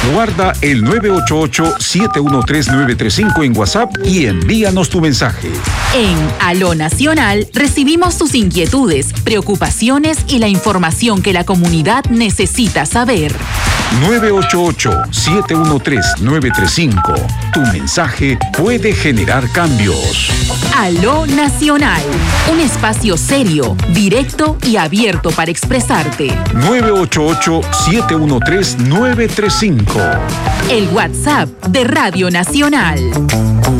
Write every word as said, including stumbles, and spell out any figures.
Guarda el nueve ocho ocho, siete uno tres, nueve tres cinco en WhatsApp y envíanos tu mensaje. En Aló Nacional recibimos tus inquietudes, preocupaciones y la información que la comunidad necesita saber. nueve ocho ocho, siete uno tres, nueve tres cinco. Tu mensaje puede generar cambios. Aló Nacional, un espacio serio, directo y abierto para expresarte. nueve ocho ocho, siete uno tres, nueve tres cinco. El WhatsApp de Radio Nacional.